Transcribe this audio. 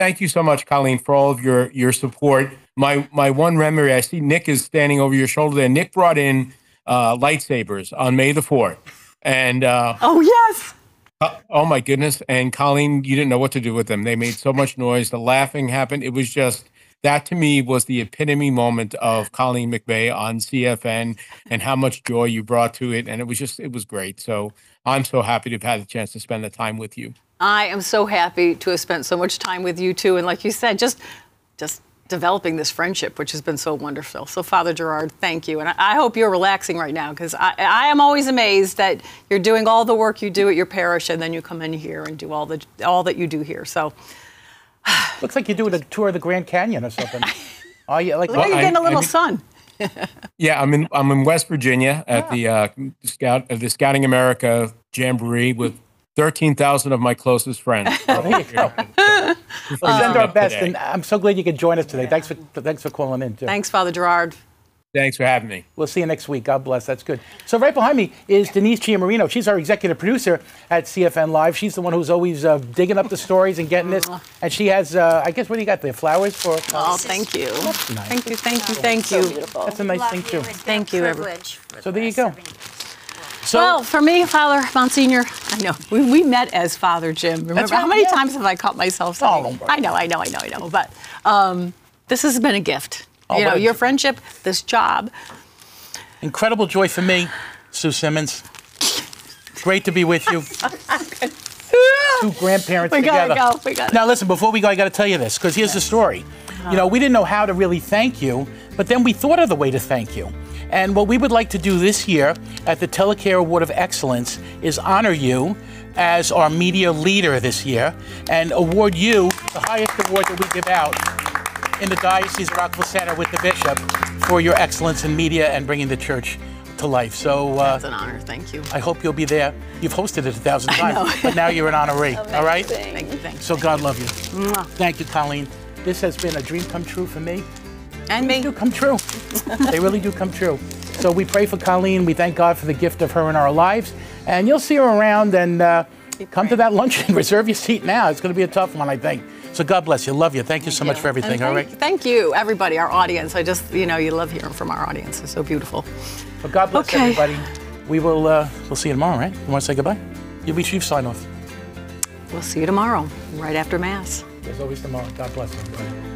Thank you so much, Colleen, for all of your support. My one memory, I see Nick is standing over your shoulder there. Nick brought in lightsabers on May the 4th. And oh, yes. Oh, my goodness. And Colleen, you didn't know what to do with them. They made so much noise. The laughing happened. It was just, that to me was the epitome moment of Colleen McVeigh on CFN and how much joy you brought to it. And it was great. So I'm so happy to have had a chance to spend the time with you. I am so happy to have spent so much time with you, too. And like you said, just developing this friendship, which has been so wonderful. So, Father Gerard, thank you. And I hope you're relaxing right now, because I am always amazed that you're doing all the work you do at your parish, and then you come in here and do all that you do here. So, looks like you're doing a tour of the Grand Canyon or something. Oh, yeah, like you're getting a little sun. Yeah, I'm in West Virginia at the Scouting America Jamboree with 13,000 of my closest friends. Oh, there you go. Well, send our best, and I'm so glad you could join us today. Thanks for calling in, too. Thanks, Father Gerard. Thanks for having me. We'll see you next week. God bless. That's good. So right behind me is Denise Chiamarino. She's our executive producer at CFN Live. She's the one who's always digging up the stories and getting this. And she has, I guess, what do you got there? Flowers for? Oh, thank you. That's nice. Thank you. That's a nice thing, too. Thank you, everyone. So there you go. So, well, for me, Father Monsignor, I know, we met as Father Jim. Remember, how many times have I caught myself saying, I know. But this has been a gift. You know, your friendship, this job. Incredible joy for me, Sue Simmons. Great to be with you. Two grandparents together. We gotta go. Now, listen, before we go, I got to tell you this, because here's the story. You know, we didn't know how to really thank you, but then we thought of the way to thank you. And what we would like to do this year at the Telecare Award of Excellence is honor you as our media leader this year and award you the highest award that we give out in the Diocese of Rockville Center with the Bishop for your excellence in media and bringing the church to life. So that's an honor. Thank you. I hope you'll be there. You've hosted it 1,000 times, but now you're an honoree. All right? Thank you. So God love you. Thank you, Colleen. This has been a dream come true for me. And me. They do come true. They really do come true. So we pray for Colleen. We thank God for the gift of her in our lives. And you'll see her around, and come to that luncheon. Reserve your seat now. It's going to be a tough one, I think. So God bless you. Love you. Thank you so much for everything. All right. Thank you, everybody, our audience. I just, you love hearing from our audience. It's so beautiful. Well, God bless everybody. We will, we'll see you tomorrow, right? You want to say goodbye? You've sign off. We'll see you tomorrow, right after Mass. There's always tomorrow. God bless everybody.